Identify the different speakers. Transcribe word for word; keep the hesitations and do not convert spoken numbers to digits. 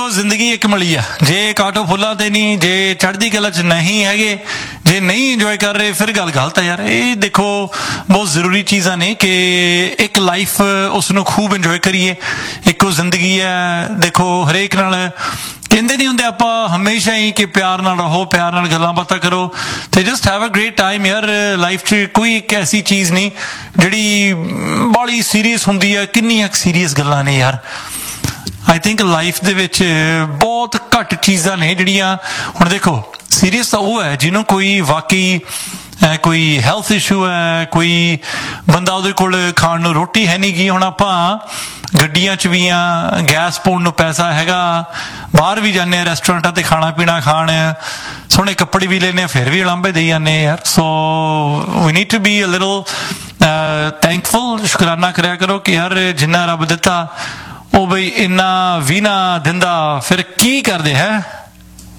Speaker 1: ਜ਼ਿੰਦਗੀ ਇੱਕ ਮਿਲੀ ਆ, ਜੇ ਕਾਟੋ ਫੁੱਲਾਂ ਤੇ ਨਹੀਂ, ਜੇ ਚੜ੍ਹਦੀ ਕਲਾ 'ਚ ਨਹੀਂ ਹੈਗੇ, ਜੇ ਨਹੀਂ ਇੰਜੋਏ ਕਰ ਰਹੇ, ਫਿਰ ਗੱਲ ਗਲਤ ਆ ਯਾਰ। ਇਹ ਦੇਖੋ ਬਹੁਤ ਜ਼ਰੂਰੀ ਚੀਜ਼ਾਂ ਨੇ ਕਿ ਇੱਕ ਲਾਈਫ ਉਸ ਨੂੰ ਖੂਬ ਇੰਜੋਏ ਕਰੀਏ। ਇੱਕੋ ਜ਼ਿੰਦਗੀ ਹੈ, ਦੇਖੋ ਹਰੇਕ ਨਾਲ ਕਹਿੰਦੇ ਨਹੀਂ ਹੁੰਦੇ ਆਪਾਂ ਹਮੇਸ਼ਾ ਹੀ ਕਿ ਪਿਆਰ ਨਾਲ ਰਹੋ, ਪਿਆਰ ਨਾਲ ਗੱਲਾਂ ਬਾਤਾਂ ਕਰੋ ਤੇ just have a great time ਯਾਰ। ਲਾਈਫ 'ਚ ਕੋਈ ਇੱਕ ਐਸੀ ਚੀਜ਼ ਨਹੀਂ ਜਿਹੜੀ ਬਾਹਲੀ ਸੀਰੀਅਸ ਹੁੰਦੀ ਹੈ। ਕਿੰਨੀਆਂ ਸੀਰੀਅਸ ਗੱਲਾਂ ਨੇ ਯਾਰ। ਆਈ ਥਿੰਕ ਲਾਈਫ ਦੇ ਵਿੱਚ ਬਹੁਤ ਘੱਟ ਚੀਜ਼ਾਂ ਨੇ ਜਿਹੜੀਆਂ, ਹੁਣ ਦੇਖੋ ਸੀਰੀਅਸ ਤਾਂ ਉਹ ਹੈ ਜਿਹਨੂੰ ਕੋਈ ਵਾਕਈ ਕੋਈ ਹੈਲਥ ਇਸ਼ੂ ਹੈ, ਕੋਈ ਬੰਦਾ ਉਹਦੇ ਕੋਲ ਖਾਣ ਨੂੰ ਰੋਟੀ ਹੈ ਨਹੀਂ ਗੀ। ਹੁਣ ਆਪਾਂ ਗੱਡੀਆਂ 'ਚ ਵੀ ਆ, ਗੈਸ ਪਾਉਣ ਨੂੰ ਪੈਸਾ ਹੈਗਾ, ਬਾਹਰ ਵੀ ਜਾਂਦੇ ਹਾਂ ਰੈਸਟੋਰੈਂਟਾਂ 'ਤੇ ਖਾਣਾ ਪੀਣਾ ਖਾਣ, ਸੋਹਣੇ ਕੱਪੜੇ ਵੀ ਲੈਂਦੇ ਹਾਂ, ਫਿਰ ਵੀ ਉਲਾਂਭੇ ਦੇਈ ਜਾਂਦੇ ਯਾਰ। ਸੋ ਵੀ need to be a little thankful. ਸ਼ੁਕਰਾਨਾ ਕਰਿਆ ਕਰੋ ਕਿ ਯਾਰ ਜਿੰਨਾ ਰੱਬ ਦਿੱਤਾ ਉਹ ਬਈ ਇੰਨਾ ਵੀ ਨਾ ਦਿੰਦਾ, ਫਿਰ ਕੀ ਕਰਦੇ ਹੈ।